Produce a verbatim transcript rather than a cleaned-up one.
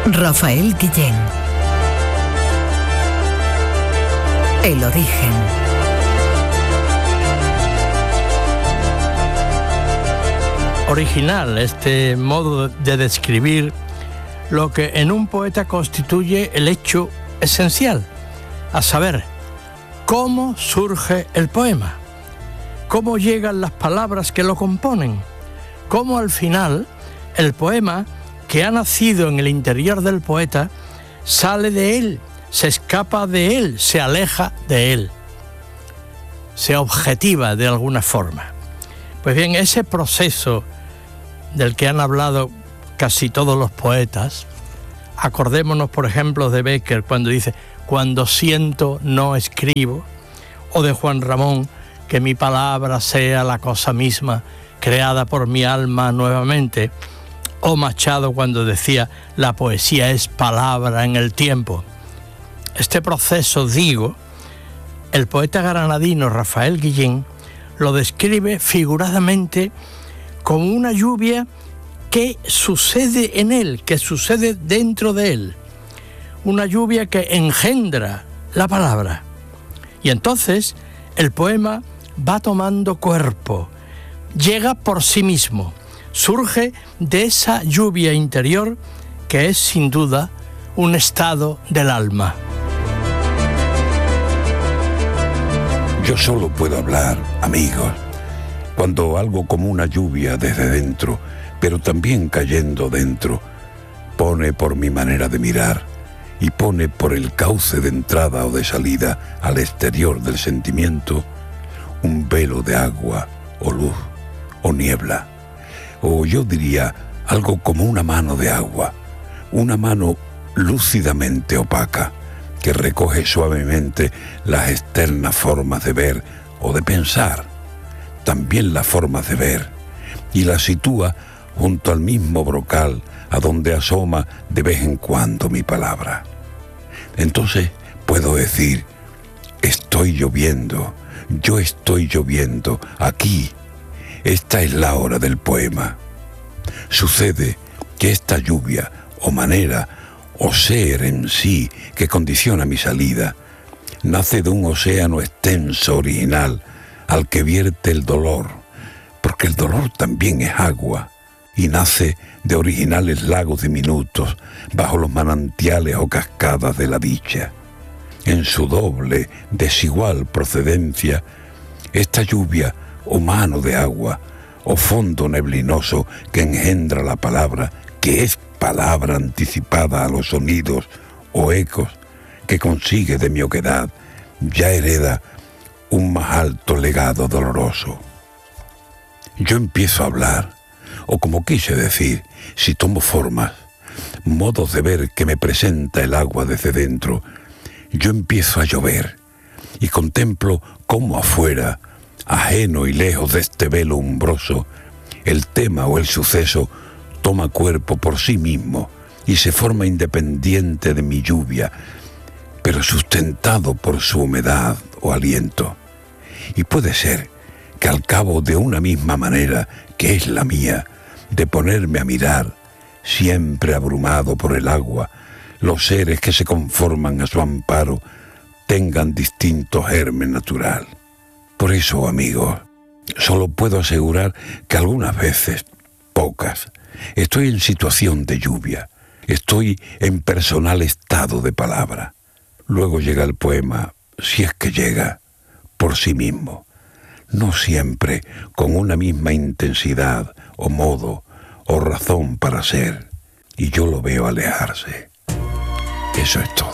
Rafael Guillén. El origen. Original este modo de describir lo que en un poeta constituye el hecho esencial, a saber, cómo surge el poema, cómo llegan las palabras que lo componen, cómo al final el poema que ha nacido en el interior del poeta sale de él, se escapa de él, se aleja de él, se objetiva de alguna forma. Pues bien, ese proceso del que han hablado casi todos los poetas, acordémonos por ejemplo de Bécquer cuando dice «cuando siento no escribo», o de Juan Ramón «que mi palabra sea la cosa misma creada por mi alma nuevamente», o Machado cuando decía «la poesía es palabra en el tiempo». Este proceso, digo, el poeta granadino Rafael Guillén lo describe figuradamente como una lluvia que sucede en él, que sucede dentro de él. Una lluvia que engendra la palabra. Y entonces el poema va tomando cuerpo, llega por sí mismo, surge de esa lluvia interior que es sin duda un estado del alma. Yo solo puedo hablar, amigos, cuando algo como una lluvia desde dentro, pero también cayendo dentro, pone por mi manera de mirar y pone por el cauce de entrada o de salida al exterior del sentimiento un velo de agua o luz o niebla, o yo diría algo como una mano de agua, una mano lúcidamente opaca que recoge suavemente las externas formas de ver o de pensar, también las formas de ver, y las sitúa junto al mismo brocal a donde asoma de vez en cuando mi palabra. Entonces puedo decir, estoy lloviendo, yo estoy lloviendo, aquí, esta es la hora del poema. Sucede que esta lluvia o manera o ser en sí que condiciona mi salida, nace de un océano extenso original al que vierte el dolor, porque el dolor también es agua, y nace de originales lagos diminutos bajo los manantiales o cascadas de la dicha. En su doble, desigual procedencia, esta lluvia o mano de agua o fondo neblinoso que engendra la palabra, que es palabra anticipada a los sonidos o ecos que consigue de mi oquedad, ya hereda un más alto legado doloroso. Yo empiezo a hablar, o como quise decir, si tomo formas, modos de ver que me presenta el agua desde dentro, yo empiezo a llover y contemplo cómo afuera, ajeno y lejos de este velo umbroso, el tema o el suceso toma cuerpo por sí mismo y se forma independiente de mi lluvia, pero sustentado por su humedad o aliento. Y puede ser que al cabo de una misma manera, que es la mía, de ponerme a mirar, siempre abrumado por el agua, los seres que se conforman a su amparo tengan distinto germen natural. Por eso, amigos, solo puedo asegurar que algunas veces, pocas, estoy en situación de lluvia, estoy en personal estado de palabra. Luego llega el poema, si es que llega, por sí mismo, no siempre con una misma intensidad o modo o razón para ser, y yo lo veo alejarse. Eso es todo.